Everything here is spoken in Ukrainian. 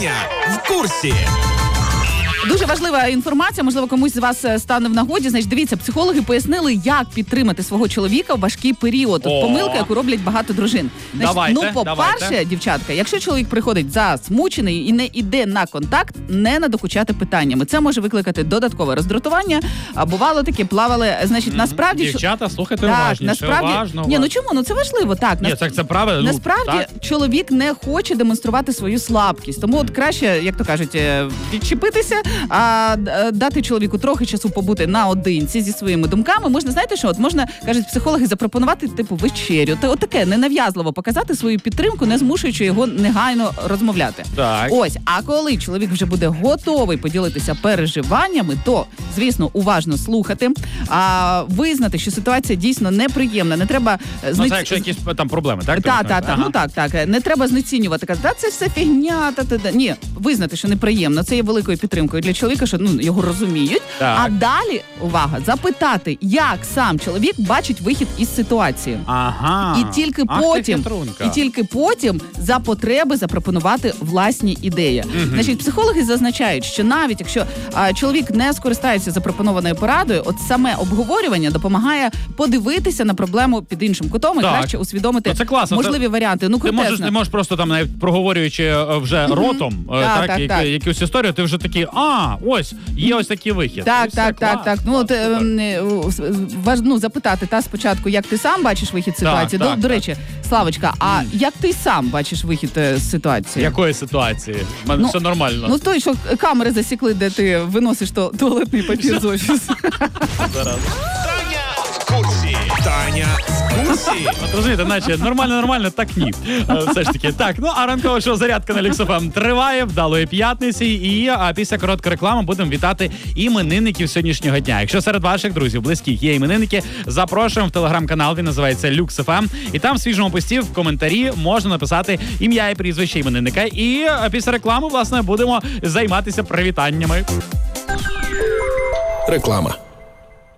Таня в курсі. Дуже важлива інформація, можливо, комусь з вас стане в нагоді. Значить, дивіться, психологи пояснили, як підтримати свого чоловіка в важкий період. От помилка, яку роблять багато дружин. Значить, по-перше, дівчатка, якщо чоловік приходить засмучений і не йде на контакт, не надокучати питаннями. Це може викликати додаткове роздратування. А бувало таке, плавали. Значить, насправді... Дівчата, слухайте уважніше, уважно. Ні, ну чому? Ну це важливо, так. Ні, це правильно. Насправді, чоловік не хоче демонструвати свою слабкість. Тому от краще, як то кажуть, відчепитися, а дати чоловіку трохи часу побути наодинці зі своїми думками. Можна, знаєте що, от можна, кажуть психологи, запропонувати типу вечерю. От таке ненав'язливо показати свою підтримку, не змушуючи його негайно розмовляти. Так. Ось, а коли чоловік вже буде готовий поділитися переживаннями, то, звісно, уважно слухати, визнати, що ситуація дійсно неприємна. Не треба це якщо якісь там проблеми, так? Так. Не треба знецінювати, казати, це все фігня, Ні, визнати, що неприємно. Це є великою підтримкою для чоловіка, що його розуміють. Так. А далі, увага, запитати, як сам чоловік бачить вихід із ситуації. Ага. І тільки потім за потреби запропонувати власні ідеї. Значить, психологи зазначають, що навіть якщо чоловік не скористається запропонованою порадою, от саме обговорювання допомагає подивитися на проблему під іншим кутом і краще усвідомити можливі варіанти. Ти можеш просто там, навіть проговорюючи вже ротом якусь історію, ти вже такий, ось, є ось такий вихід. Так. Запитати спочатку, як ти сам бачиш вихід з ситуації. До речі, Славочка, а як ти сам бачиш вихід з ситуації? Якої ситуації? У мене все нормально. Ну той, що камери засікли, де ти виносиш туалетний папір з офісу. Таня в курсі. Розумієте, наче нормально, так ні. Все ж таки. Так, а ранкова шоу «Зарядка» на Люкс ФМ триває, вдалої п'ятниці. І після короткої реклами будемо вітати іменинників сьогоднішнього дня. Якщо серед ваших друзів, близьких є іменинники, запрошуємо в телеграм-канал, він називається Люкс ФМ. І там в свіжому пості в коментарі можна написати ім'я і прізвище іменинника. І після реклами, власне, будемо займатися привітаннями. Реклама.